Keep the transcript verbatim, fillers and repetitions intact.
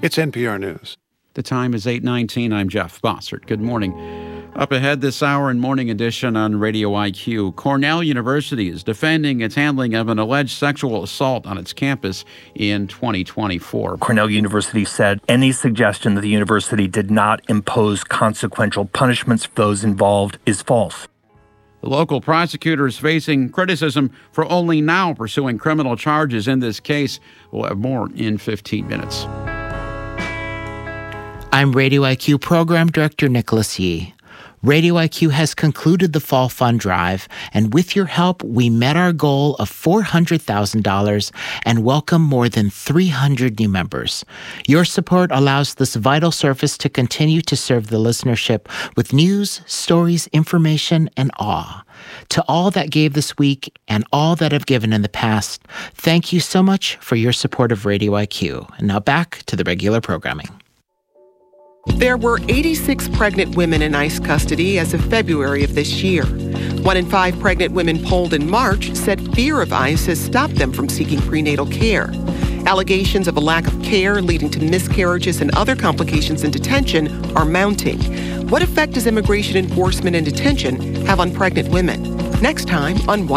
It's N P R News. The time is eight nineteen. I'm Jeff Bossert. Good morning. Up ahead this hour in Morning Edition on Radio I Q, Cornell University is defending its handling of an alleged sexual assault on its campus in twenty twenty-four. Cornell University said any suggestion that the university did not impose consequential punishments for those involved is false. The local prosecutor is facing criticism for only now pursuing criminal charges in this case. We'll have more in fifteen minutes. I'm Radio I Q Program Director Nicholas Yee. Radio I Q has concluded the Fall Fund Drive, and with your help, we met our goal of four hundred thousand dollars and welcome more than three hundred new members. Your support allows this vital service to continue to serve the listenership with news, stories, information, and awe. To all that gave this week and all that have given in the past, thank you so much for your support of Radio I Q. And now back to the regular programming. There were eighty-six pregnant women in ICE custody as of February of this year. One in five pregnant women polled in March said fear of ICE has stopped them from seeking prenatal care. Allegations of a lack of care leading to miscarriages and other complications in detention are mounting. What effect does immigration enforcement and detention have on pregnant women? Next time on